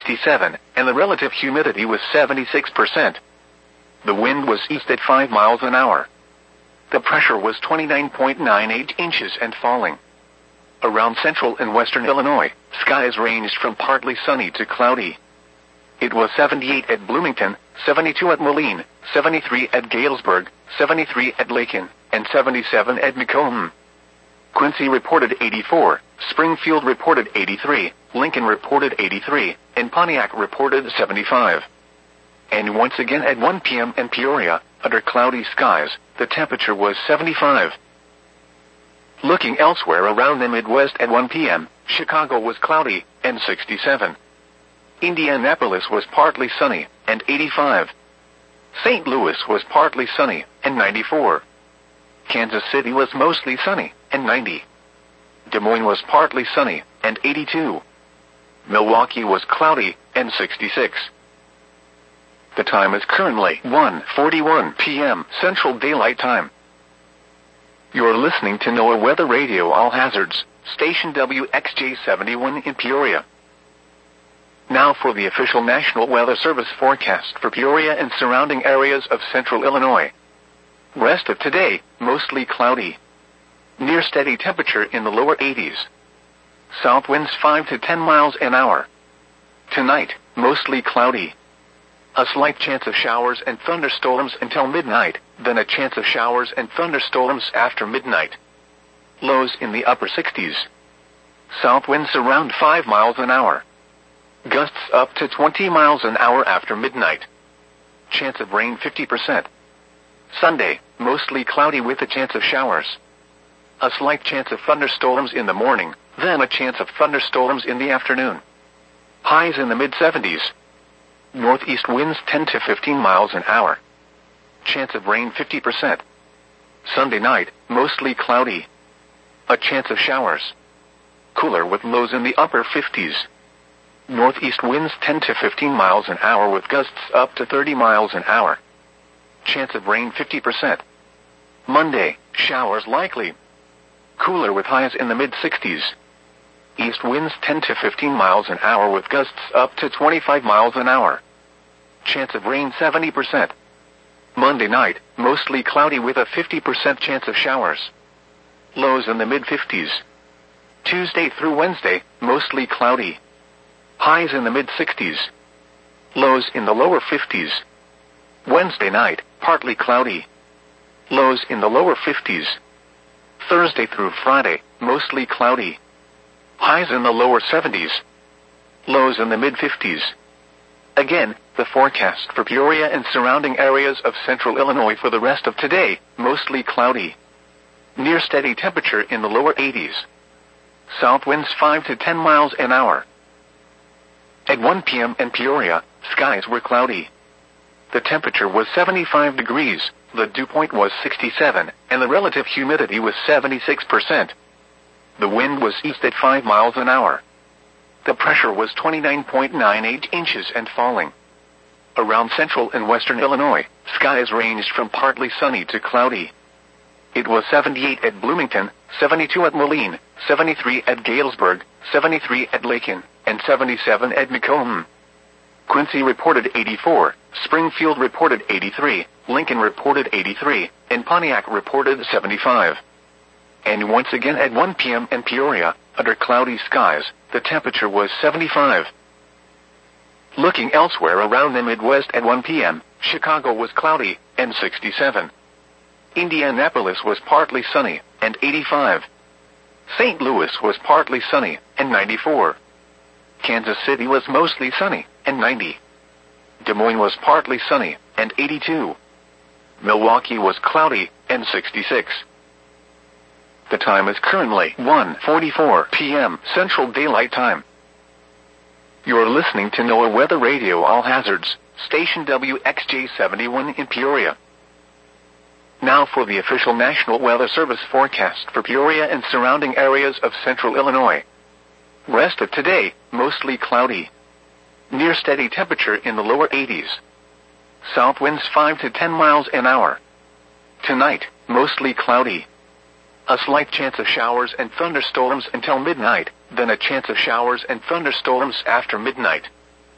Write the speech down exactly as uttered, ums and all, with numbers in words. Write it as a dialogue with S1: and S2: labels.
S1: sixty-seven, and the relative humidity was seventy-six percent. The wind was east at five miles an hour. The pressure was twenty-nine point nine eight inches and falling. Around central and western Illinois, skies ranged from partly sunny to cloudy. It was seventy-eight at Bloomington, seventy-two at Moline, seventy-three at Galesburg, seventy-three at Lakin, and seventy-seven at Macomb. Quincy reported eighty-four, Springfield reported eighty-three, Lincoln reported eighty-three, and Pontiac reported seventy-five. And once again at one p m in Peoria, under cloudy skies, the temperature was seventy-five. Looking elsewhere around the Midwest at one p m, Chicago was cloudy, and sixty-seven. Indianapolis was partly sunny, and eighty-five. Saint Louis was partly sunny, and ninety-four. Kansas City was mostly sunny, and ninety. Des Moines was partly sunny, and eighty-two. Milwaukee was cloudy, and sixty-six. The time is currently one forty-one p m Central Daylight Time. You're listening to NOAA Weather Radio All Hazards, station W X J seventy-one in Peoria. Now for the official National Weather Service forecast for Peoria and surrounding areas of central Illinois. Rest of today, mostly cloudy. Near steady temperature in the lower eighties. South winds five to ten miles an hour. Tonight, mostly cloudy. A slight chance of showers and thunderstorms until midnight, then a chance of showers and thunderstorms after midnight. Lows in the upper sixties. South winds around five miles an hour. Gusts up to twenty miles an hour after midnight. Chance of rain fifty percent. Sunday, mostly cloudy with a chance of showers. A slight chance of thunderstorms in the morning, then a chance of thunderstorms in the afternoon. Highs in the mid-seventies. Northeast winds ten to fifteen miles an hour. Chance of rain fifty percent. Sunday night, mostly cloudy. A chance of showers. Cooler with lows in the upper fifties. Northeast winds ten to fifteen miles an hour with gusts up to thirty miles an hour. Chance of rain fifty percent. Monday, showers likely. Cooler with highs in the mid-sixties. East winds ten to fifteen miles an hour with gusts up to twenty-five miles an hour. Chance of rain seventy percent. Monday night, mostly cloudy with a fifty percent chance of showers. Lows in the mid-fifties. Tuesday through Wednesday, mostly cloudy. Highs in the mid-sixties. Lows in the lower fifties. Wednesday night, partly cloudy. Lows in the lower fifties. Thursday through Friday, mostly cloudy. Highs in the lower seventies. Lows in the mid-fifties. Again, the forecast for Peoria and surrounding areas of central Illinois for the rest of today, mostly cloudy. Near steady temperature in the lower eighties. South winds five to ten miles an hour. At one p m in Peoria, skies were cloudy. The temperature was seventy-five degrees, the dew point was sixty-seven, and the relative humidity was seventy-six percent. The wind was east at five miles an hour. The pressure was twenty-nine point nine eight inches and falling. Around central and western Illinois, skies ranged from partly sunny to cloudy. It was seventy-eight at Bloomington, seventy-two at Moline, seventy-three at Galesburg, seventy-three at Lakin, and seventy-seven at Macomb. Quincy reported eighty-four, Springfield reported eighty-three, Lincoln reported eighty-three, and Pontiac reported seventy-five. And once again at one p m in Peoria, under cloudy skies, the temperature was seventy-five. Looking elsewhere around the Midwest at one p m, Chicago was cloudy, and sixty-seven. Indianapolis was partly sunny, and eighty-five. Saint Louis was partly sunny, and ninety-four. Kansas City was mostly sunny, and ninety. Des Moines was partly sunny, and eighty-two. Milwaukee was cloudy, and sixty-six. The time is currently one forty-four p m Central Daylight Time. You're listening to NOAA Weather Radio All Hazards, station W X J seventy-one in Peoria. Now for the official National Weather Service forecast for Peoria and surrounding areas of central Illinois. Rest of today, mostly cloudy. Near steady temperature in the lower eighties. South winds five to ten miles an hour. Tonight, mostly cloudy. A slight chance of showers and thunderstorms until midnight, then a chance of showers and thunderstorms after midnight.